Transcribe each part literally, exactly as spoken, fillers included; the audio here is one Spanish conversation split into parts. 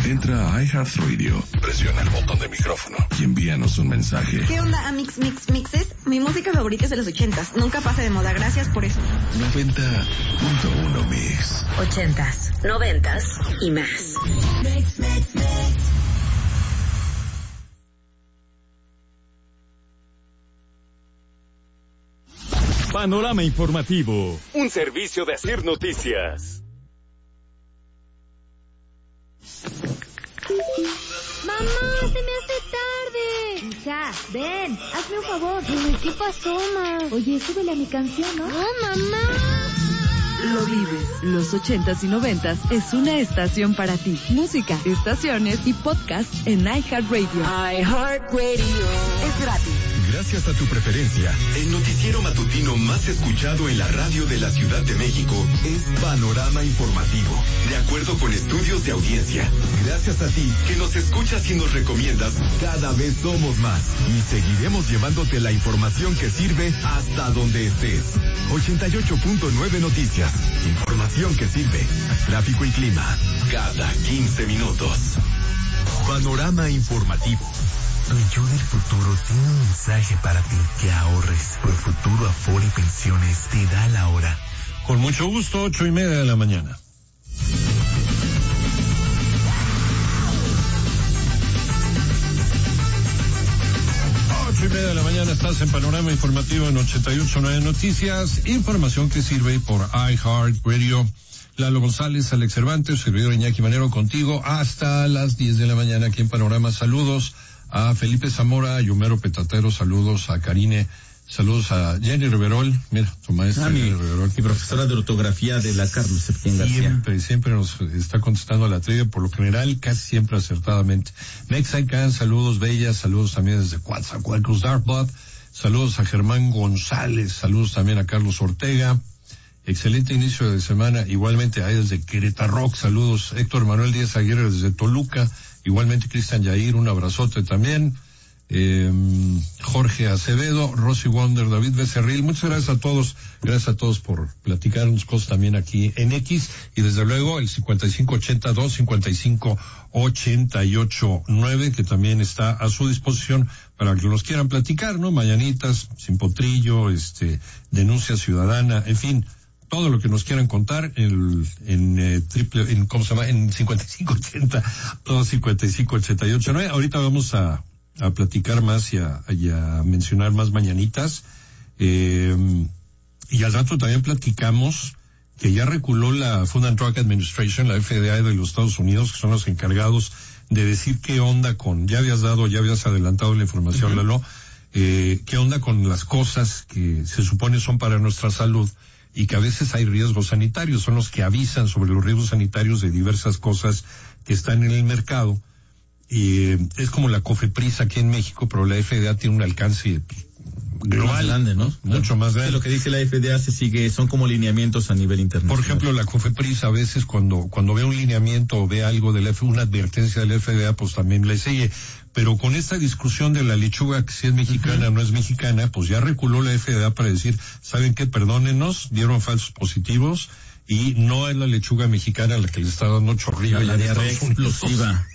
Entra a iHeartRadio, presiona el botón de micrófono y envíanos un mensaje. ¿Qué onda, Amix Mix Mixes? Mi música favorita es de los ochentas. Nunca pasa de moda. Gracias por eso. noventa punto uno Mix. Ochentas, noventas y más. Mix, mix, mix. Panorama Informativo, un servicio de Asir Noticias. ¡Mamá, se me hace tarde! Hija, ven, hazme un favor. Ay, ¿qué pasó, ma? Oye, súbele a mi canción, ¿no? ¡No, mamá! Lo vives. Los ochentas y noventas es una estación para ti. Música, estaciones y podcast en iHeartRadio. iHeartRadio. Es gratis. Gracias a tu preferencia, el noticiero matutino más escuchado en la radio de la Ciudad de México es Panorama Informativo, de acuerdo con estudios de audiencia. Gracias a ti, que nos escuchas y nos recomiendas, cada vez somos más y seguiremos llevándote la información que sirve hasta donde estés. ochenta y ocho punto nueve Noticias, información que sirve. Tráfico y clima, cada quince minutos. Panorama Informativo. Tu yo del futuro tiene un mensaje para ti. Que ahorres. Por Futuro Afore Pensiones te da la hora. Con mucho gusto, ocho y media de la mañana. Ocho y media de la mañana estás en Panorama Informativo en ochenta y ocho punto nueve Noticias. Información que sirve por iHeartRadio. Lalo González, Alex Cervantes, servidor Iñaki Manero contigo hasta las diez de la mañana aquí en Panorama. Saludos a Felipe Zamora, a Yumero Petatero, saludos a Karine, saludos a Jenny Riverol, mira, tu maestra ah, mi, Jenny Riverol. Mi profesora de ortografía de la Carlos Septién García. Siempre, siempre nos está contestando a la trivia, por lo general, casi siempre acertadamente. Mexican, saludos bellas, saludos también desde Coatzacoalcos, Dartmouth, saludos a Germán González, saludos también a Carlos Ortega. Excelente inicio de semana, igualmente ahí desde Querétaro, saludos Héctor Manuel Díaz Aguirre desde Toluca, igualmente Cristian Yair, un abrazote también, eh, Jorge Acevedo, Rosy Wonder, David Becerril, muchas gracias a todos, gracias a todos por platicarnos cosas también aquí en X, y desde luego el cincuenta y cinco ochenta y dos, cincuenta y cinco ochenta y ocho nueve, que también está a su disposición para que nos quieran platicar, ¿no? Mañanitas, sin potrillo, este, denuncia ciudadana, en fin, todo lo que nos quieran contar en, en eh, triple, en, ¿cómo se llama? En cincuenta y cinco ochenta, todo cincuenta y cinco ochenta y ocho nueve. Ahorita vamos a, a platicar más y a, y a mencionar más mañanitas. Eh, y al rato también platicamos que ya reculó la Food and Drug Administration, la F D A de los Estados Unidos, que son los encargados de decir qué onda con, ya habías dado, ya habías adelantado la información, uh-huh. Lalo, eh, qué onda con las cosas que se supone son para nuestra salud, y que a veces hay riesgos sanitarios, son los que avisan sobre los riesgos sanitarios de diversas cosas que están en el mercado. Y eh, es como la COFEPRIS aquí en México, pero la F D A tiene un alcance global, más grande, ¿no? Mucho claro. más grande. Lo que dice la F D A se sigue, son como lineamientos a nivel internacional. Por ejemplo, la COFEPRIS a veces cuando cuando ve un lineamiento o ve algo de la F, una advertencia de la F D A, pues también le sigue. Pero con esta discusión de la lechuga, que si es mexicana o uh-huh. no es mexicana, pues ya reculó la F D A para decir, ¿saben qué? Perdónenos, dieron falsos positivos y no es la lechuga mexicana la que le está dando chorrillo. La, la diarrea explosiva.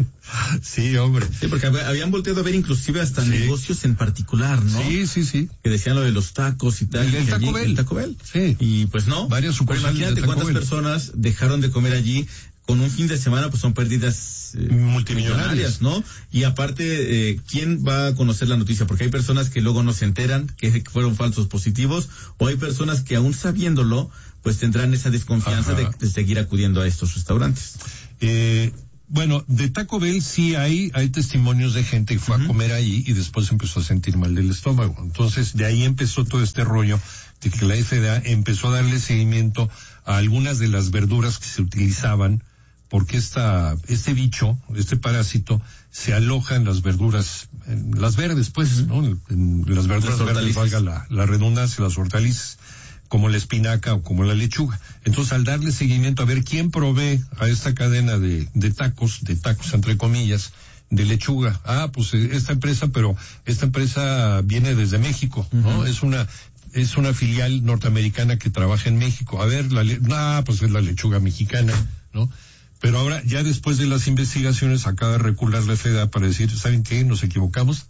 Sí, hombre. Sí, porque habían volteado a ver inclusive hasta sí. negocios en particular, ¿no? Sí, sí, sí. Que decían lo de los tacos y tal. El, el Taco allí, Bell. El Taco Bell. Sí. Y pues no. Varias sucursales. Imagínate cuántas Bell. personas dejaron de comer allí. Con un fin de semana, pues son pérdidas eh, multimillonarias, ¿no? Y aparte, eh, ¿quién va a conocer la noticia? Porque hay personas que luego no se enteran que fueron falsos positivos, o hay personas que aún sabiéndolo, pues tendrán esa desconfianza de, de seguir acudiendo a estos restaurantes. Eh, bueno, de Taco Bell sí hay, hay testimonios de gente que fue uh-huh. a comer ahí y después empezó a sentir mal del estómago. Entonces, de ahí empezó todo este rollo de que la F D A empezó a darle seguimiento a algunas de las verduras que se utilizaban, porque esta, este bicho, este parásito, se aloja en las verduras, en las verdes, pues, ¿no? En, en las verduras las verdes, valga la, la redundancia, las hortalizas, como la espinaca o como la lechuga. Entonces, al darle seguimiento a ver quién provee a esta cadena de, de tacos, de tacos entre comillas, de lechuga. Ah, pues esta empresa, pero esta empresa viene desde México, ¿no? Uh-huh. Es una, es una filial norteamericana que trabaja en México. A ver, la, le- ah, pues es la lechuga mexicana, ¿no? Pero ahora, ya después de las investigaciones, acaba de recular la F D A para decir, ¿saben qué? Nos equivocamos.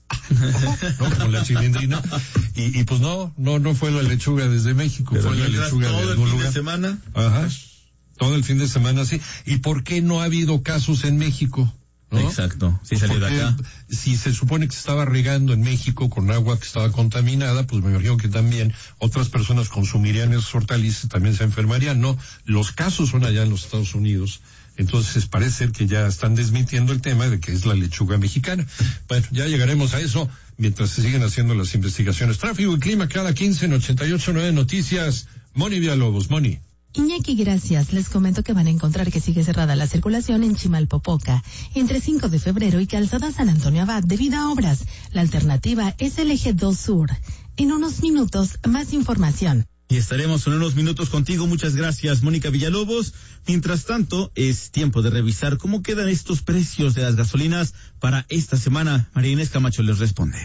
¿No? Con la chilindrina. Y, y pues no, no, no fue la lechuga desde México, pero fue la lechuga de algún lugar. ¿Todo el fin de semana? Ajá. Todo el fin de semana, sí. ¿Y por qué no ha habido casos en México? ¿No? Exacto, sí, salió de acá. Si se supone que se estaba regando en México con agua que estaba contaminada, pues me imagino que también otras personas consumirían esos hortalizas y también se enfermarían. No, los casos son allá en los Estados Unidos. Entonces parece ser que ya están desmintiendo el tema de que es la lechuga mexicana. Bueno, ya llegaremos a eso mientras se siguen haciendo las investigaciones. Tráfico y clima cada quince en ochenta y ocho punto nueve Noticias. Moni Villalobos, Moni. Iñaki, gracias. Les comento que van a encontrar que sigue cerrada la circulación en Chimalpopoca, entre cinco de febrero y Calzada San Antonio Abad debido a obras. La alternativa es el eje dos Sur. En unos minutos, más información. Y estaremos en unos minutos contigo. Muchas gracias, Mónica Villalobos. Mientras tanto, es tiempo de revisar cómo quedan estos precios de las gasolinas para esta semana. María Inés Camacho les responde.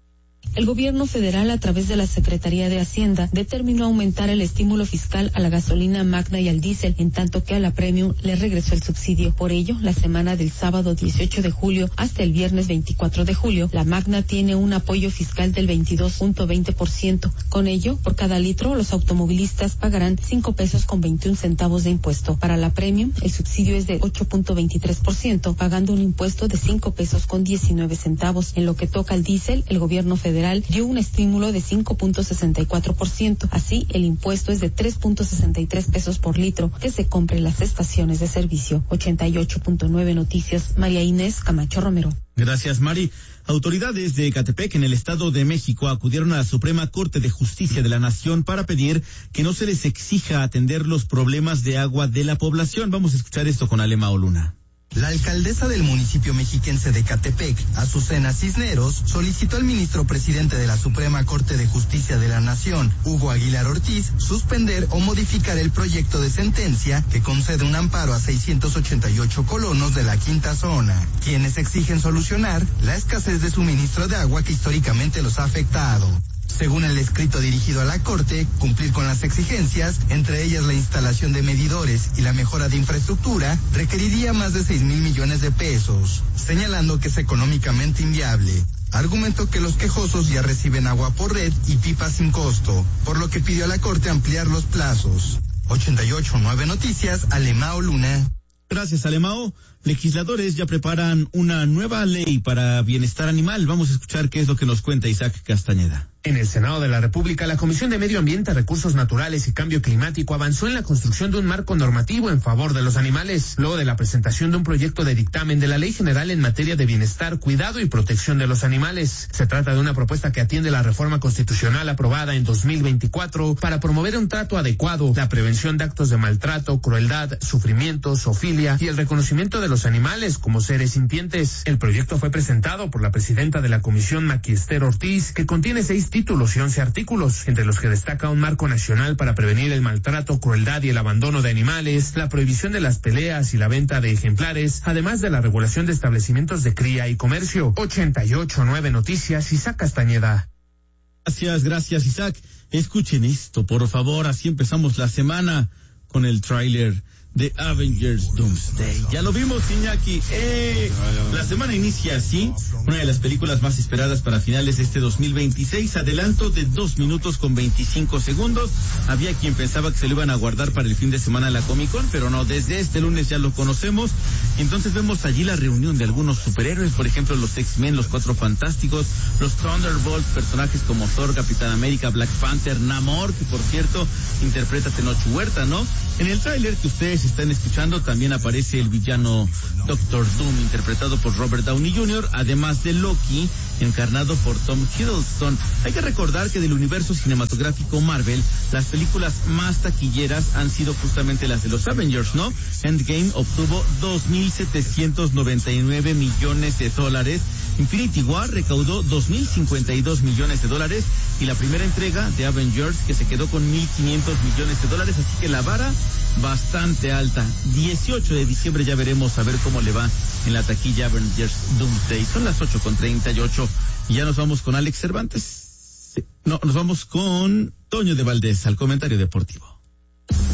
El gobierno federal, a través de la Secretaría de Hacienda, determinó aumentar el estímulo fiscal a la gasolina magna y al diésel, en tanto que a la premium le regresó el subsidio. Por ello, la semana del sábado dieciocho de julio hasta el viernes veinticuatro de julio, la magna tiene un apoyo fiscal del veintidós punto veinte por ciento. Con ello, por cada litro, los automovilistas pagarán cinco pesos con veintiún centavos de impuesto. Para la premium, el subsidio es de ocho punto veintitrés por ciento, pagando un impuesto de cinco pesos con diecinueve centavos. En lo que toca al diésel, el gobierno federal dio un estímulo de cinco punto sesenta y cuatro por ciento. Así, el impuesto es de tres punto sesenta y tres pesos por litro que se compra en las estaciones de servicio. ochenta y ocho punto nueve Noticias, María Inés Camacho Romero. Gracias, Mari. Autoridades de Ecatepec, en el Estado de México, acudieron a la Suprema Corte de Justicia de la Nación para pedir que no se les exija atender los problemas de agua de la población. Vamos a escuchar esto con Alemao Luna. La alcaldesa del municipio mexiquense de Ecatepec, Azucena Cisneros, solicitó al ministro presidente de la Suprema Corte de Justicia de la Nación, Hugo Aguilar Ortiz, suspender o modificar el proyecto de sentencia que concede un amparo a seiscientos ochenta y ocho colonos de la quinta zona, quienes exigen solucionar la escasez de suministro de agua que históricamente los ha afectado. Según el escrito dirigido a la Corte, cumplir con las exigencias, entre ellas la instalación de medidores y la mejora de infraestructura, requeriría más de seis mil millones de pesos, señalando que es económicamente inviable. Argumentó que los quejosos ya reciben agua por red y pipas sin costo, por lo que pidió a la Corte ampliar los plazos. ochenta y ocho punto nueve Noticias, Alemao Luna. Gracias, Alemao. Legisladores ya preparan una nueva ley para bienestar animal. Vamos a escuchar qué es lo que nos cuenta Isaac Castañeda. En el Senado de la República, la Comisión de Medio Ambiente, Recursos Naturales y Cambio Climático avanzó en la construcción de un marco normativo en favor de los animales, luego de la presentación de un proyecto de dictamen de la Ley General en materia de bienestar, cuidado y protección de los animales. Se trata de una propuesta que atiende la reforma constitucional aprobada en dos mil veinticuatro para promover un trato adecuado, la prevención de actos de maltrato, crueldad, sufrimiento, zoofilia y el reconocimiento de los animales como seres sintientes. El proyecto fue presentado por la presidenta de la Comisión, Maqui Esther Ortiz, que contiene seis títulos y once artículos, entre los que destaca un marco nacional para prevenir el maltrato, crueldad y el abandono de animales, la prohibición de las peleas y la venta de ejemplares, además de la regulación de establecimientos de cría y comercio. ochenta y ocho punto nueve Noticias, Isaac Castañeda. Gracias, gracias, Isaac. Escuchen esto, por favor, así empezamos la semana con el tráiler de Avengers Doomsday. Ya lo vimos, Iñaki. ¡Eh! La semana inicia así, una de las películas más esperadas para finales de este dos mil veintiséis. Adelanto de dos minutos con veinticinco segundos. Había quien pensaba que se lo iban a guardar para el fin de semana de la Comic Con, pero no, desde este lunes ya lo conocemos. Entonces vemos allí la reunión de algunos superhéroes, por ejemplo, los X-Men, los Cuatro Fantásticos, los Thunderbolts, personajes como Thor, Capitán América, Black Panther, Namor, que por cierto interpreta Tenoch Huerta, ¿no? En el tráiler que ustedes están escuchando también aparece el villano Doctor Doom, interpretado por Robert Downey junior, además de Loki, encarnado por Tom Hiddleston. Hay que recordar que del universo cinematográfico Marvel, las películas más taquilleras han sido justamente las de los Avengers, ¿no? Endgame obtuvo dos mil setecientos noventa y nueve millones de dólares, Infinity War recaudó dos mil cincuenta y dos millones de dólares y la primera entrega de Avengers que se quedó con mil quinientos millones de dólares, así que la vara bastante alta. dieciocho de diciembre ya veremos a ver cómo le va en la taquilla Avengers Doomsday. Son las ocho con treinta y ocho y ya nos vamos con Alex Cervantes. Sí. No, nos vamos con Toño de Valdés al comentario deportivo. Fulano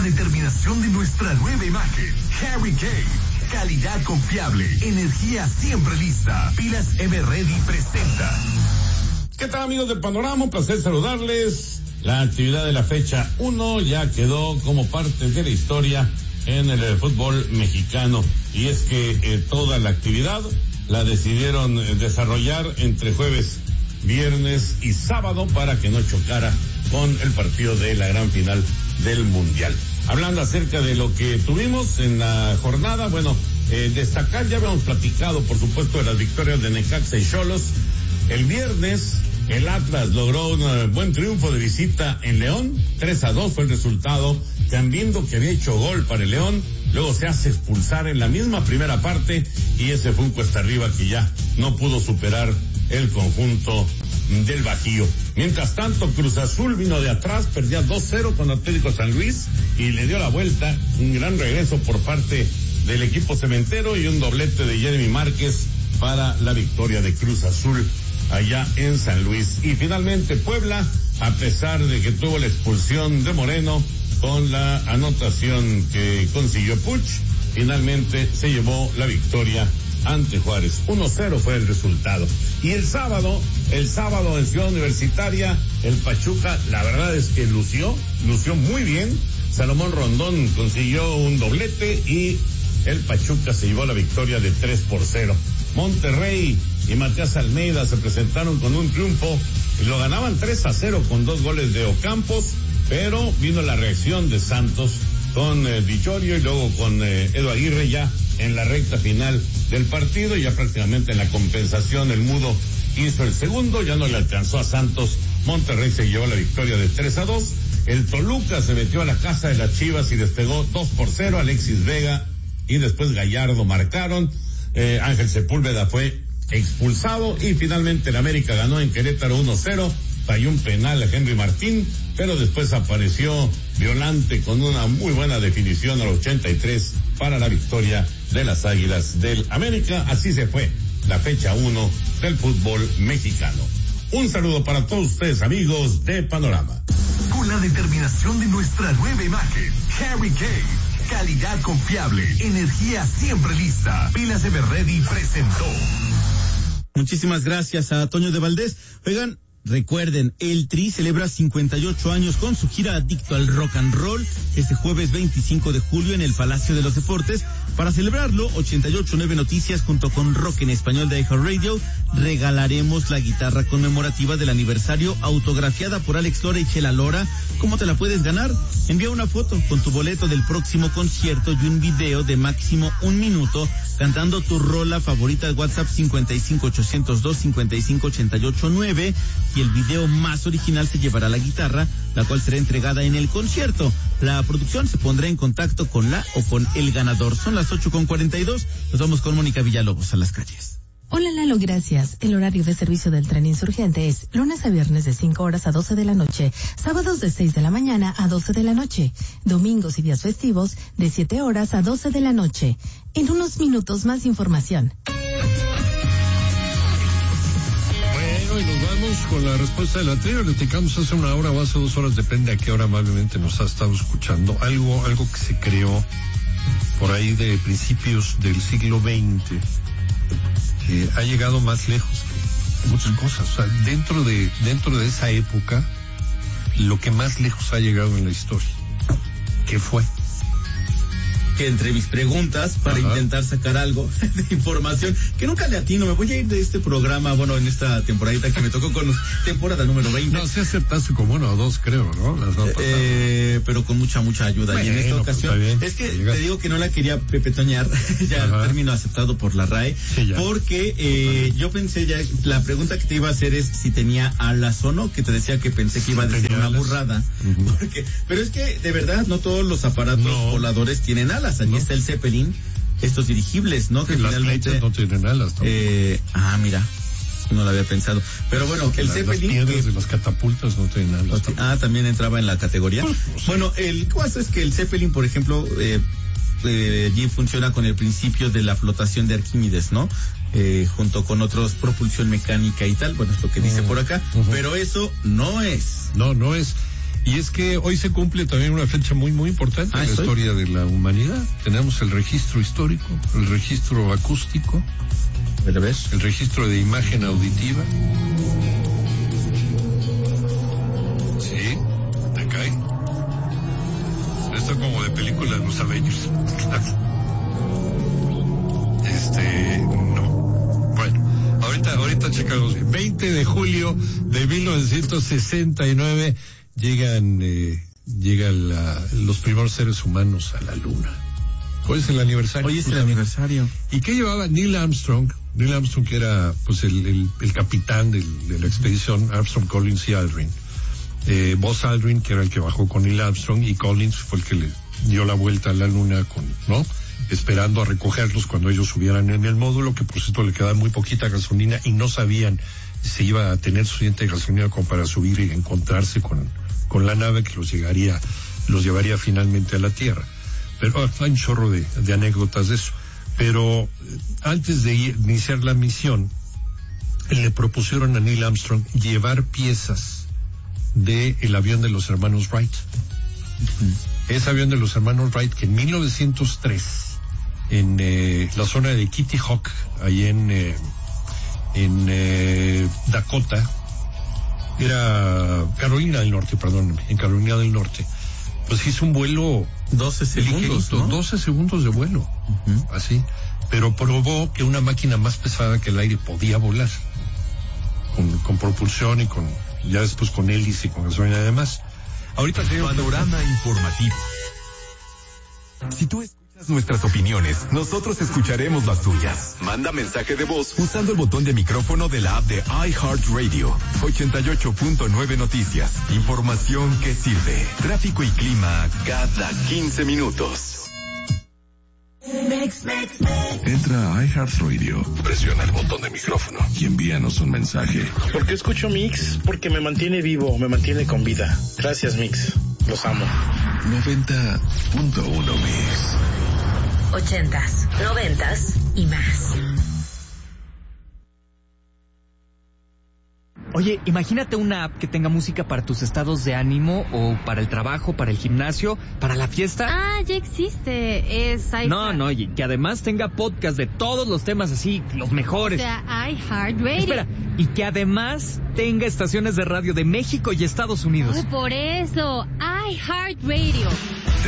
determinación de nuestra nueva imagen. Harry Kane, calidad confiable, energía siempre lista. Pilas Everready presenta. ¿Qué tal, amigos de Panorama? Un placer saludarles. La actividad de la fecha uno ya quedó como parte de la historia en el, el fútbol mexicano. Y es que eh, toda la actividad la decidieron eh, desarrollar entre jueves, viernes y sábado para que no chocara con el partido de la gran final del Mundial. Hablando acerca de lo que tuvimos en la jornada, bueno, eh, destacar, ya habíamos platicado, por supuesto, de las victorias de Necaxa y Xolos. El viernes, el Atlas logró un buen triunfo de visita en León, tres a dos fue el resultado, Cambindo, que había hecho gol para el León, luego se hace expulsar en la misma primera parte, y ese fue un cuesta arriba que ya no pudo superar el conjunto del Bajío. Mientras tanto, Cruz Azul vino de atrás, perdía dos cero con Atlético San Luis y le dio la vuelta, un gran regreso por parte del equipo cementero y un doblete de Jeremy Márquez para la victoria de Cruz Azul allá en San Luis. Y finalmente Puebla, a pesar de que tuvo la expulsión de Moreno con la anotación que consiguió Puch, finalmente se llevó la victoria ante Juárez. uno cero fue el resultado. Y el sábado, el sábado en Ciudad Universitaria, el Pachuca, la verdad es que lució, lució muy bien. Salomón Rondón consiguió un doblete y el Pachuca se llevó la victoria de tres por cero. Monterrey y Matías Almeida se presentaron con un triunfo y lo ganaban tres a cero con dos goles de Ocampos, pero vino la reacción de Santos con eh, Villorio y luego con eh, Edu Aguirre ya en la recta final del partido, ya prácticamente en la compensación el Mudo hizo el segundo, ya no le alcanzó a Santos. Monterrey se llevó la victoria de tres a dos. El Toluca se metió a la casa de las Chivas y despegó dos por cero. Alexis Vega y después Gallardo marcaron. Eh, Ángel Sepúlveda fue expulsado y finalmente el América ganó en Querétaro uno cero. Falló un penal a Henry Martín, pero después apareció Violante con una muy buena definición al ochenta y tres para la victoria de las Águilas del América. Así se fue la fecha uno del fútbol mexicano. Un saludo para todos ustedes, amigos de Panorama. Con la determinación de nuestra nueva imagen, Harry Kane, calidad confiable, energía siempre lista. Pilas Everready presentó. Muchísimas gracias a Toño de Valdés. Oigan, recuerden, el Tri celebra cincuenta y ocho años con su gira Adicto al Rock and Roll este jueves veinticinco de julio en el Palacio de los Deportes. Para celebrarlo, ochenta y ocho punto nueve Noticias junto con Rock en Español de iHeartRadio regalaremos la guitarra conmemorativa del aniversario autografiada por Alex Lora y Chela Lora. ¿Cómo te la puedes ganar? Envía una foto con tu boleto del próximo concierto y un video de máximo un minuto cantando tu rola favorita al WhatsApp cincuenta y cinco ochocientos dos cincuenta y cinco ochenta y ocho nueve, y el video más original se llevará la guitarra, la cual será entregada en el concierto. La producción se pondrá en contacto con la o con el ganador. Son las ocho con cuarenta y dos. Nos vamos con Mónica Villalobos a las calles. Hola Lalo, gracias. El horario de servicio del tren insurgente es lunes a viernes de cinco horas a doce de la noche, sábados de seis de la mañana a doce de la noche, domingos y días festivos de siete horas a doce de la noche. En unos minutos más información. Bueno, y nos vamos con la respuesta de la trivia. Platicamos hace una hora o hace dos horas, depende a qué hora amablemente nos ha estado escuchando. Algo, algo que se creó por ahí de principios del siglo veinte. Que ha llegado más lejos que muchas cosas. O sea, dentro de, dentro de esa época, lo que más lejos ha llegado en la historia. ¿Qué fue? Que entre mis preguntas, para Ajá. intentar sacar algo de información, que nunca le atino, me voy a ir de este programa, bueno, en esta temporadita que me tocó con temporada número veinte. No, sí acertaste como uno o dos, creo, ¿no? Las dos eh, pero con mucha, mucha ayuda. Bueno, y en esta ocasión, pues es que te digo que no la quería pepetoñar, ya Ajá. término aceptado por la R A E, sí, porque eh, yo pensé ya, la pregunta que te iba a hacer es si tenía alas o no, que te decía que pensé que iba a decir una burrada, uh-huh. porque, pero es que de verdad no todos los aparatos no. voladores tienen alas. Allí no. está el Zeppelin, estos dirigibles, ¿no? Que las finalmente no tienen alas. Eh, ah, mira, no lo había pensado. Pero bueno, el las, Zeppelin. Las piedras que, de las catapultas no tienen alas. Tampoco. Ah, también entraba en la categoría. Pues, pues, bueno, el caso es que el Zeppelin, por ejemplo, eh, eh, allí funciona con el principio de la flotación de Arquímedes, ¿no? Eh, junto con otros, propulsión mecánica y tal, bueno, es lo que dice uh-huh. por acá. Uh-huh. Pero eso no es. No, no es. Y es que hoy se cumple también una fecha muy, muy importante ah, en la ¿estoy? historia de la humanidad. Tenemos el registro histórico, el registro acústico, ¿El ves? el registro de imagen auditiva. Sí, te cae. Esto como de película de los Avengers. Este, no. Bueno, ahorita, ahorita checamos. veinte de julio de mil novecientos sesenta y nueve llegan, eh, llegan la, los primeros seres humanos a la luna. Hoy es el aniversario. Hoy es el aniversario. ¿Y qué llevaba Neil Armstrong? Neil Armstrong, que era pues el, el, el capitán del, de la expedición, Armstrong, Collins y Aldrin. Eh, Buzz Aldrin, que era el que bajó con Neil Armstrong, y Collins fue el que le dio la vuelta a la luna con, ¿no? Esperando a recogerlos cuando ellos subieran en el módulo, que por cierto le quedaba muy poquita gasolina y no sabían si iba a tener suficiente gasolina como para subir y encontrarse con, con la nave que los llegaría, los llevaría finalmente a la Tierra. Pero ah, hay un chorro de, de anécdotas de eso. Pero eh, antes de ir, iniciar la misión, le propusieron a Neil Armstrong llevar piezas del el avión de los hermanos Wright. Uh-huh. Ese avión de los hermanos Wright que en mil novecientos tres, en eh, la zona de Kitty Hawk, ahí en, eh, en eh, Dakota, era Carolina del Norte, perdón, en Carolina del Norte, pues hizo un vuelo doce segundos, ¿no? doce segundos de vuelo, uh-huh. así, pero probó que una máquina más pesada que el aire podía volar, con, con propulsión y con, ya después con hélice y con gasolina y demás. Ahorita Panorama informativo. Si tú escuchas nuestras opiniones, nosotros escucharemos las tuyas. Manda mensaje de voz usando el botón de micrófono de la app de iHeartRadio. ochenta y ocho punto nueve Noticias. Información que sirve. Tráfico y clima cada quince minutos. Entra a iHeartRadio, presiona el botón de micrófono y envíanos un mensaje. ¿Por qué escucho Mix? Porque me mantiene vivo, me mantiene con vida. Gracias, Mix. Los amo. noventa punto uno Mix. Ochentas, noventas y más. Oye, imagínate una app que tenga música para tus estados de ánimo o para el trabajo, para el gimnasio, para la fiesta. Ah, ya existe. Es iHeart. No, no, y que además tenga podcast de todos los temas así, los mejores. O sea, iHeartRadio. Espera, y que además tenga estaciones de radio de México y Estados Unidos. Oh, por eso, iHeartRadio.